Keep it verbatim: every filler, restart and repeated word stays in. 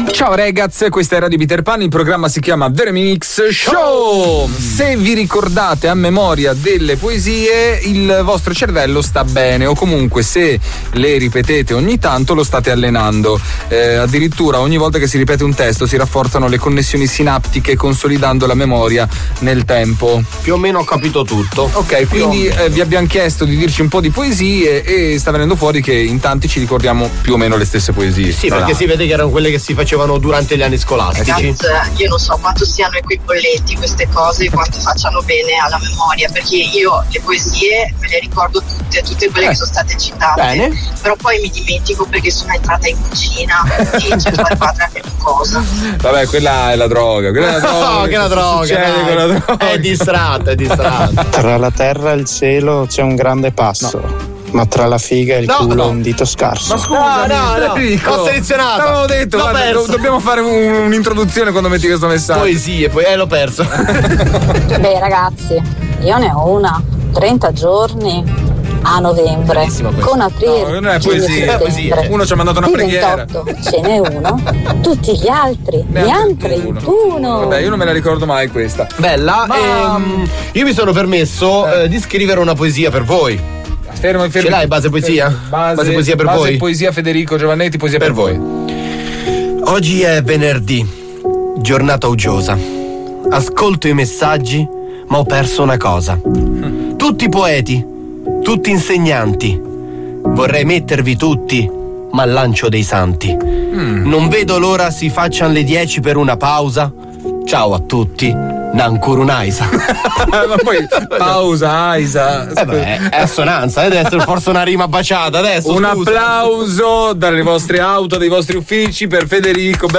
Ciao ragazzi, questa è Radio Peter Pan, il programma si chiama The Remix Show. Se vi ricordate a memoria delle poesie, il vostro cervello sta bene, o comunque se le ripetete ogni tanto lo state allenando. Eh, addirittura ogni volta che si ripete un testo si rafforzano le connessioni sinaptiche, consolidando la memoria nel tempo. Più o meno ho capito tutto. Ok, quindi eh, vi abbiamo chiesto di dirci un po' di poesie e sta venendo fuori che in tanti ci ricordiamo più o meno le stesse poesie. Sì, perché si vede che erano quelle che si facevano durante gli anni scolastici. Ragazzi, io non so quanto siano equipollenti queste cose e quanto facciano bene alla memoria, perché io le poesie me le ricordo tutte, tutte quelle eh. che sono state citate. Bene. Però poi mi dimentico perché sono entrata in cucina e c'è qualche cosa. Vabbè, quella è la droga, quella è la droga. No, che la droga, dai, con la droga. È distratta, è distratta. Tra la terra e il cielo c'è un grande passo. No. Ma tra la figa e il no, culo no. un dito scarso. Ma scusa, no, no, no. Ho selezionato. L'avevo detto, guarda, do- dobbiamo fare un, un'introduzione quando metti questo messaggio. Poesie, poi eh, l'ho perso. Beh ragazzi, io ne ho una. trenta giorni a novembre. Con aprile. No, non è poesia, è poesia. Uno ci ha mandato una il preghiera. ventotto ce n'è uno. Tutti gli altri neanche trentuno. Vabbè, io non me la ricordo mai questa. Bella. Ma... ehm, io mi sono permesso eh. Eh, di scrivere una poesia per voi. Fermo, fermo. Ce l'hai base poesia? Base, base poesia per base voi? Poesia Federico Giovannetti, poesia per, per voi. Oggi è venerdì, giornata uggiosa. Ascolto i messaggi, ma ho perso una cosa. Mm. Tutti poeti, tutti insegnanti. Vorrei mettervi tutti, ma lancio dei santi. Mm. Non vedo l'ora si facciano le dieci per una pausa. Ciao a tutti. Nancurunaisa. Ma poi pausa, Aisa. Eh beh, è assonanza, eh? Deve essere forse una rima baciata adesso. Un scusa. applauso dalle vostre auto, dai vostri uffici per Federico.